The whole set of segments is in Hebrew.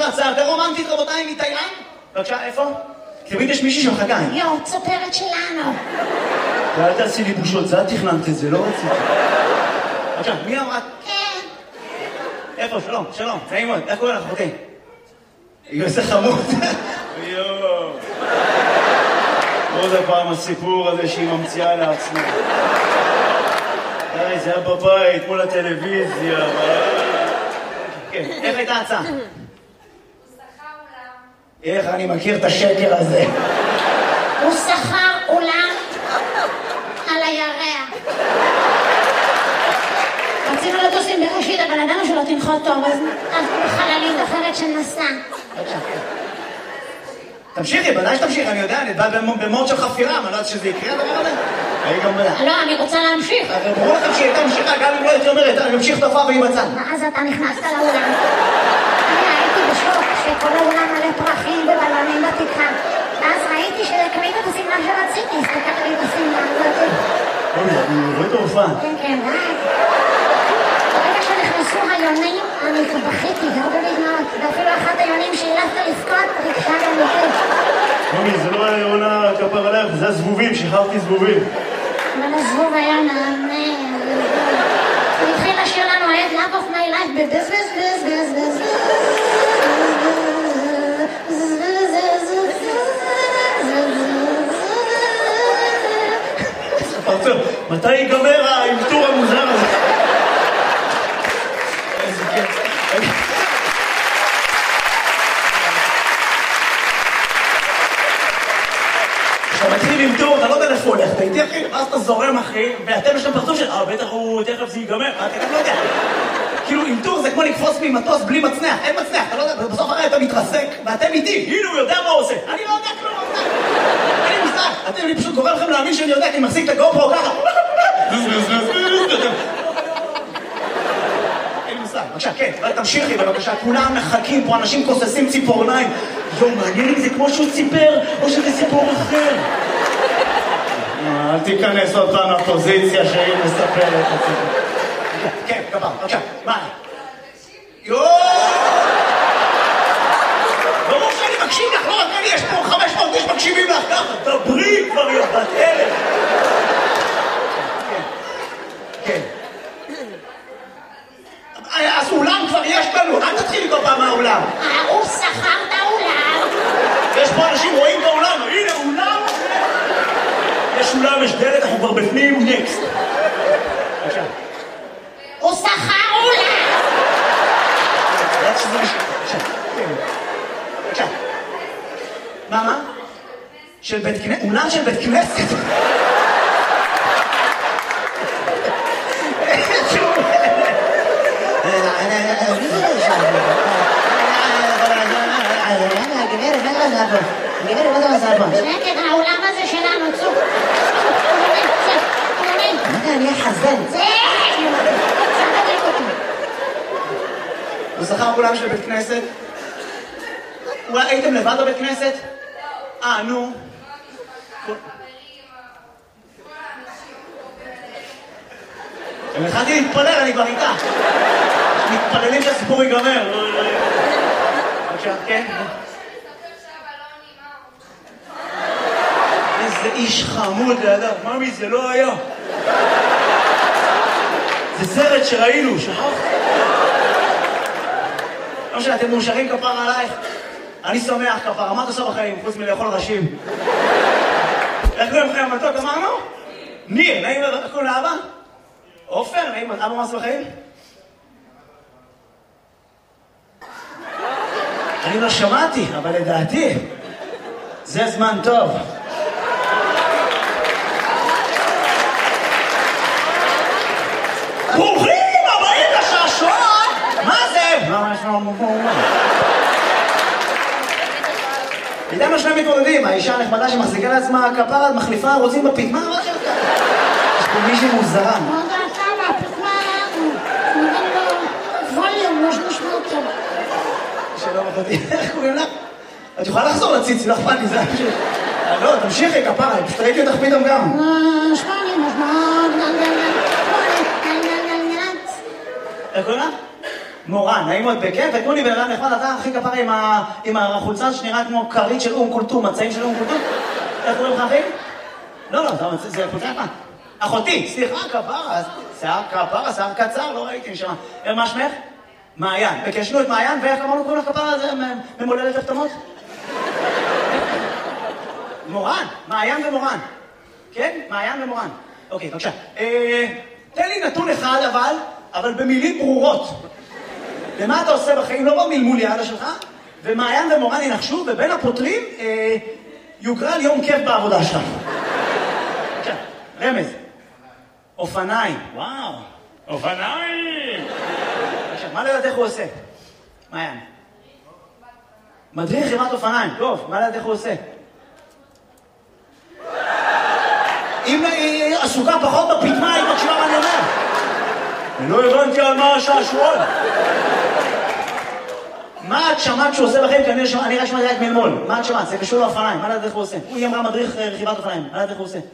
הצעה יותר רומנטית, רבותיי, מתאילנד? בבקשה, איפה? תמיד יש מישהי שמחכה. יו, צופרת שלנו. ואל תעשי לי בושות, זה את תכננת את זה, לא רציתי. בבקשה, מי אמרה? כן. איפה? שלום, שלום, נעים מאוד, איך קוראים לך, אחותי? איזה חמוד. יואו. עוד הפעם הסיפור הזה שהיא ממציאה לעצמה. די, זה היה בבית, מול הטלוויזיה. כן, איך הייתה ההצעה? הוא שכר אולם. איך אני מכיר את השקר הזה? הוא שכר אולם על הירח. רצינו לטוס עם בראשית, אבל ידענו שלא תנחות טוב, אז בחללית אחרת שנסע. תמשיכי, בוודאי שתמשיכי, אני יודע, אני בא במוד של חפירה, אני לא יודעת שזה יקרה הדבר הזה. לא, אני רוצה להמשיך. ברור לכם שהיא הייתה ממשיכה, גם אם לא הייתי אומרת, אני ממשיך תופעה והיא בצד. ואז אתה נכנסת לאולם. אני הייתי בשוק שכל האולם מלא פרחים ובלונים בתקרה. ואז ראיתי שקנית את השמלה שרציתי, הסתכלתי את השמלה הזאת. אני רואה את ההופעה. כן, כן, ברגע שנכנסו היונים, אני בכיתי, הרבה בדמעות, ואפילו אחת היונים שהילפת לבכות, ריגשה גם אותי. מומי, זה לא היה עונה כפר עליך, זה הזבובים, שחררתי זבובים. אבל הזבוב היה נענה. הוא התחיל לשיר לנו את Love of my life בבז בז בז בז בז פרצוף, מתי ייגמר האלתור המוזר הזה? איזה כיף. כשאתה מתחיל עם טור, אתה לא יודע איפה הולך, אתה איתי אחי, ואז אתה זורם אחי, ואתם יש להם פרצוף של, בטח הוא, תכף זה ייגמר, אתה גם לא יודע. כאילו עם טור זה כמו לקפוץ ממטוס בלי מצנח, אין מצנח, אתה לא יודע, בסוף הרי אתה מתרסק, ואתם איתי, הנה הוא יודע מה הוא עושה. אני לא יודע כלום, אני מושג, אני פשוט גורם לכם להאמין שאני יודע, כי אני מחזיק את הגופרו ככה. אין מושג, בבקשה, כן, תמשיכי בבקשה, כולם מחכים פה, אנשים כוססים ציפורניים. יום, מעניין אם זה כמו שהוא ציפר, או שזה סיפור אחר. אל תיכנס עוד פעם לפוזיציה שהיא מספרת את זה. כן, גבר, בבקשה, מה? יואו! ברור שאני מקשיב לך, לא רק אני, יש פה 500 איש מקשיבים לך ככה, דברי כבר יא בת אלף. כן. אז אולם כבר יש לנו, אל תתחיל כל פעם מהאולם. הוא שכר את האולם. יש פה אנשים רואים באולם, הנה אולם. יש אולם, יש דלת, אנחנו כבר בפנים, נקסט. בבקשה. הוא שכר אולם. בבקשה. מה? של בית כנסת? אולם של בית כנסת? גברת, מה זה מזל פה? שקט, האולם הזה שלנו, צוק. אני אחזן. זה! תדליק אותי. הוא שכר אולם של בית כנסת? אולי הייתם לבד בבית כנסת? נו. אם התחלתי להתפלל, אני כבר איתה. מתפללים שהסיפור ייגמר. בבקשה, כן? איזה איש חמוד לידיו. ממי, זה לא היה. זה סרט שראינו, שכחת? לא משנה, אתם מאושרים כפר עלייך? אני שמח כפר, מה אתה עושה בחיים, חוץ מלאכול ראשים? איך קוראים לכם המתוק, אמרנו? ניר, נעים, איך קוראים לאבא? עופר, נעים, אבא מה עושה בחיים? אני לא שמעתי, אבל לדעתי, זה זמן טוב. ברוכים הבאים לשעשועון! מה זה? מה יש לנו מפורמה? איתנו שני מתמודדים, האישה הנחמדה שמחזיקה לעצמה כפרת, מחליפה, רוצים בפית, מה שלך? יש פה מישהי מוזרה. מה דעתה מהפתמה? נותן לו ווליום, יש משמעות טוב. שלום אחותי, איך קוראים לך? את יכולה לחזור לציץ, לא אכפת לי, זה פשוט. לא, תמשיכי כפרה, פשוט ראיתי אותך פתאום גם. שמונה, איך קוראים לך? מורן, נעים מאוד בכיף, ותנו לי בן אדם נחמד, אתה הכי כפרה עם החולצה שנראה כמו כרית של קולטום, מצעים של קולטום. איך קוראים לך אחי? לא, זה חולצה יפה. אחותי, סליחה, כפרה, שיער קצר, לא ראיתי נשמע. מה שמך? מעיין. וקשנו את מעיין, ואיך אמרנו קוראים לך כפרה, זה ממולדת הפתמות? מורן, מעיין ומורן. כן? מעיין ומורן. אוקיי, בבקשה. תן לי נתון אחד אבל במילים ברורות. ומה אתה עושה בחיים? לא במלמול יעדה שלך, ומעיין ומורן ינחשו, ובין הפותרים יוגרל יום כיף בעבודה שלך. בבקשה, רמז. אופניים. וואו, אופניים! בבקשה, מה לדעת איך הוא עושה? מעיין. מדריך חימת אופניים. טוב, מה לדעת איך הוא עושה? אם היא עסוקה פחות בפתמה, היא מקשיבה מה אני אומר. אני לא הבנתי על מה השעשועון. מה את שמעת שהוא עושה בחיים? אני רק שמעתי רק מלמול. מה את שמעת? זה קשור לאופניים. מה לדעת איך הוא עושה? היא אמרה מדריך רכיבת אופניים. מה לדעת איך הוא עושה?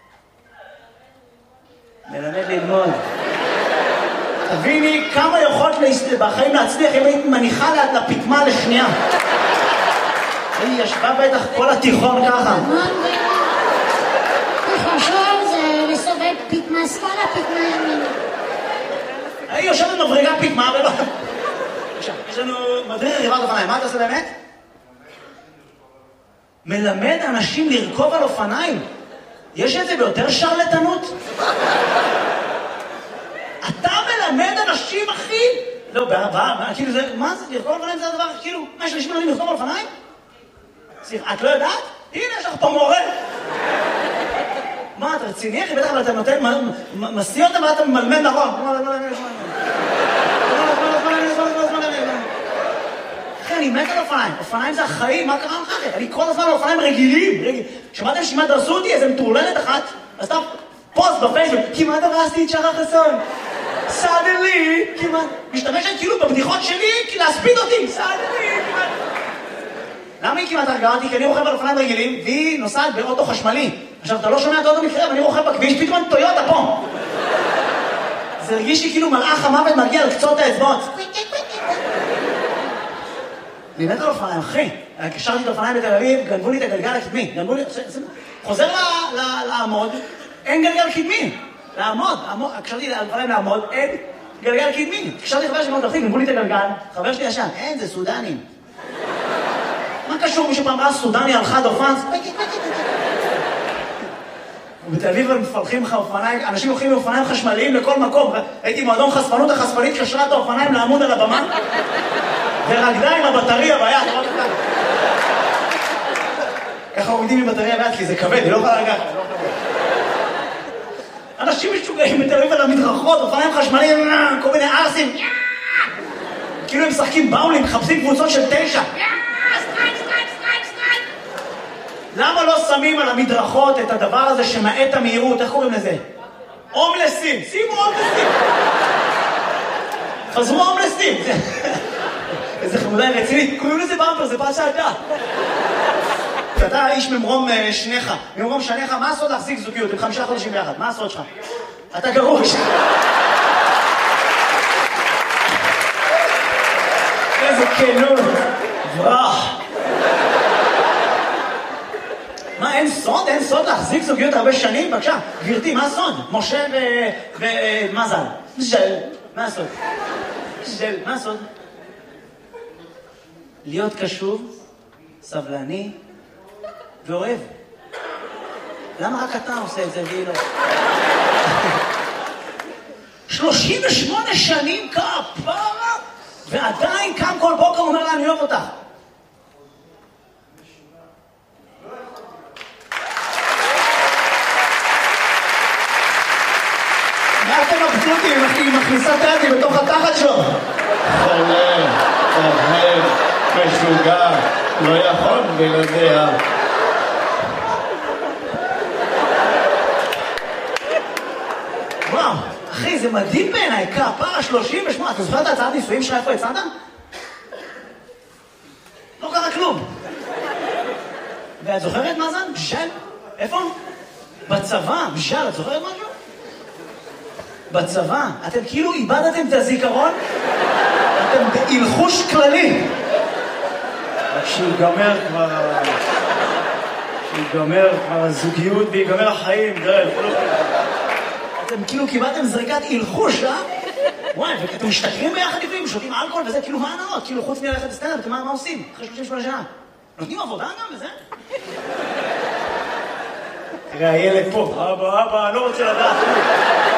מלמד ללמוד. תביני כמה יכולת בחיים להצליח אם היית מניחה לפתמה לשנייה. היא ישבה בטח כל התיכון ככה. תחשוב זה לסובב פתמה שמאלה, פתמה ימין. היא יושבת מבריגה פתמה ולא... יש לנו מדריך רכיבת אופניים. מה אתה עושה באמת? מלמד אנשים לרכוב על אופניים. יש את זה ביותר שרלטנות? אתה מלמד אנשים, אחי? לא, כאילו זה... מה זה? לרכוב על אופניים זה הדבר? כאילו, מה יש אנשים מלמדים לרכוב על אופניים? את לא יודעת? הנה, יש לך פה מורה. מה, אתה רציני? אחי, בטח, אבל אתה נותן... מסיא אותם ואתה ממלמד נכון. אחי, אני מת על אופניים. אופניים זה החיים, מה קרה לך? אני כל הזמן על אופניים רגילים. שמעתם שמה דרסו אותי? איזה מטורללת אחת. אז אתה פוסט בפייסבוק. כמעט הרסתי את שרה חסון. סאדלי, כמעט. משתמשת כאילו בבדיחות שלי להספיד אותי. סאדלי, כמעט. למה היא כמעט הרגעתי? כי אני רוכב על אופניים רגילים, והיא נוסעת באוטו חשמלי. עכשיו, אתה לא שומע את האוטו מקרה, ואני רוכב בכביש, פתאום טויוטה פה. זה הרגיש לי כאילו מלאך המוות מגיע על קצות האצבעות. אני מת על אופניים, אחי. קשרתי את האופניים בתל אביב, גנבו לי את הגלגל הקדמי. חוזר לעמוד, אין גלגל קדמי. לעמוד, קשרתי את האופניים לעמוד, אין גלגל קדמי. קשרתי חבר שלי מאוד תחתיק, גנבו לי את הגלגל, חבר שלי ישן, אין, זה סודנים. מה קשור? מישהו פעם ראה סודני על חד אופן? ובתל אביב הם מפלחים לך אופניים, אנשים הולכים עם אופניים חשמליים לכל מקום. הייתי מועדון חשפנות, החשפנית קשרה את האופניים לעמוד על הבמה, ורקדה עם הבטריה ביד. ככה עומדים עם בטריה ביד, כי זה כבד, היא לא יכולה לגעת. אנשים משוגעים בתל אביב על המדרכות, אופניים חשמליים, כל מיני ארסים. כאילו הם משחקים באולינג, מחפשים קבוצות של 9. למה לא שמים על המדרכות את הדבר הזה שמעט המהירות? איך קוראים לזה? הומלסים. שימו הומלסים. חזרו הומלסים. איזה חמודה רצינית. קוראים לזה במפר, זה פעם שעתה. אתה איש ממרום שניך. ממרום שניך, מה הסוד להחזיק זוגיות? עם 5 חודשים ביחד. מה הסוד שלך? אתה גרוש. איזה כנות. ברח. מה, אין סוד? אין סוד להחזיק זוגיות הרבה שנים? בבקשה, גברתי, מה הסוד? משה ומזל. ז'ל. מה הסוד? ז'ל. מה הסוד? להיות קשוב, סבלני ואוהב. למה רק אתה עושה את זה והיא לא? 38 שנים כפרה, ועדיין קם כל בוקר אומר לה, אני אוהב אותך. מה אתם מבסוטים? היא מכניסה טאטי בתוך התחת שלו. חולה, אוהב, משוגע, לא יכול בלעדיה. וואו, אחי, זה מדהים בעיניי, כפרה 38. אתה זוכר את ההצעת נישואים שלך איפה הצעת? לא קרה כלום. ואת זוכרת מה זה? בשל? איפה? בצבא, בשל, את זוכרת משהו? בצבא, אתם כאילו איבדתם את הזיכרון? אתם בהלחוש כללי. שיגמר כבר הזוגיות ויגמר החיים, אתם כאילו קיבלתם זריקת הלחוש, אה? וואי, ואתם משתכרים ביחד לפעמים, שותים אלכוהול וזה, כאילו מה הנאות? כאילו חוץ מללכת לסטנדאפ, אתם מה עושים? אחרי 38 שנה. נותנים עבודה גם וזה? תראה, הילד פה, אבא, אני לא רוצה לדעת.